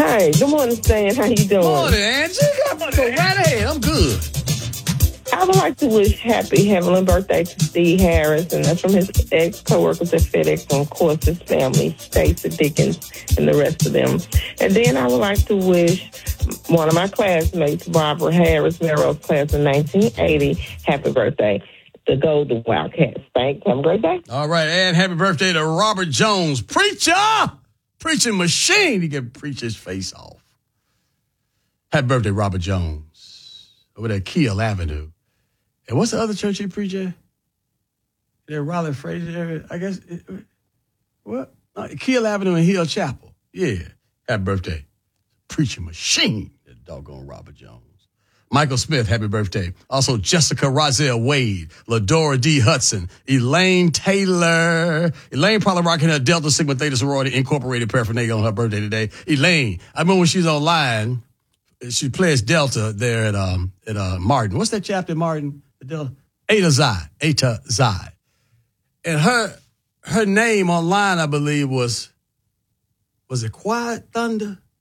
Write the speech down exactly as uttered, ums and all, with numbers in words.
Hey, good morning, Stan. How you doing? Morning, Angie. Go right ahead. I'm good. I would like to wish happy heavenly birthday to Steve Harris, and that's from his ex-coworkers at FedEx, and of course his family, Stacey Dickens, and the rest of them. And then I would like to wish one of my classmates, Barbara Harris, Melrose class in nineteen eighty, happy birthday. The Golden Wildcats. Thanks. Have a great day. All right, and happy birthday to Robert Jones. Preacher! Preaching machine. He can preach his face off. Happy birthday, Robert Jones. Over there, Keel Avenue. And what's the other church he preached at? There, Raleigh Fraser area, I guess. It, what? Uh, Keel Avenue and Hill Chapel. Yeah. Happy birthday. Preaching machine. That doggone Robert Jones. Michael Smith, happy birthday. Also, Jessica Rozelle Wade, Ladora D. Hudson, Elaine Taylor. Elaine probably rocking her Delta Sigma Theta Sorority Incorporated paraphernalia on her birthday today. Elaine, I remember when she was online, she plays Delta there at um at uh Martin. What's that chapter, Martin? The Delta? Eta Xi. Eta Xi. And her her name online, I believe, was, was it Quiet Thunder?